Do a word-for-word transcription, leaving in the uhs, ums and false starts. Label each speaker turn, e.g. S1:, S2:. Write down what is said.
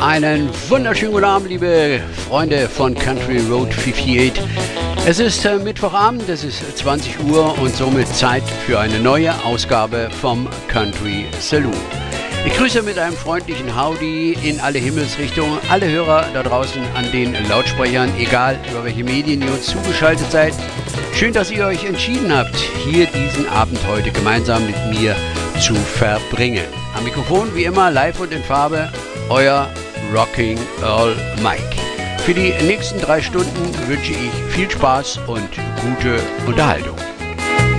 S1: Einen wunderschönen guten Abend, liebe Freunde von Country Road achtundfünfzig. Es ist äh, Mittwochabend, es ist zwanzig Uhr und somit Zeit für eine neue Ausgabe vom Country Saloon. Ich grüße mit einem freundlichen Howdy in alle Himmelsrichtungen, alle Hörer da draußen an den Lautsprechern, egal über welche Medien ihr uns zugeschaltet seid. Schön, dass ihr euch entschieden habt, hier diesen Abend heute gemeinsam mit mir zu verbringen. Am Mikrofon wie immer live und in Farbe, euer Rocking Earl Mike. Für die nächsten drei Stunden wünsche ich viel Spaß und gute Unterhaltung.